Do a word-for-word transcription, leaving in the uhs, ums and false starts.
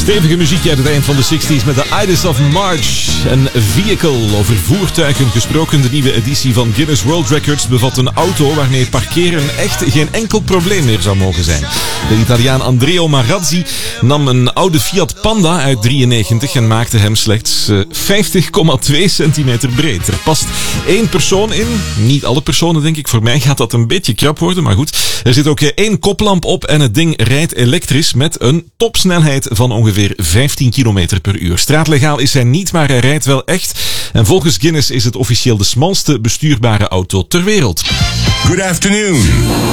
Stevige muziek uit het eind van de zestig's met de Ides of March. Een vehicle, over voertuigen gesproken. De nieuwe editie van Guinness World Records bevat een auto waarmee parkeren echt geen enkel probleem meer zou mogen zijn. De Italiaan Andrea Marazzi nam een oude Fiat Panda uit drieënnegentig en maakte hem slechts vijftig komma twee centimeter breed. Er past één persoon in. Niet alle personen, denk ik. Voor mij gaat dat een beetje krap worden, maar goed. Er zit ook één koplamp op en het ding rijdt elektrisch met een topsnelheid van ongeveer vijftien kilometer per uur. Straatlegaal is hij niet, maar hij rijdt wel echt. En volgens Guinness is het officieel de smalste bestuurbare auto ter wereld. Good afternoon.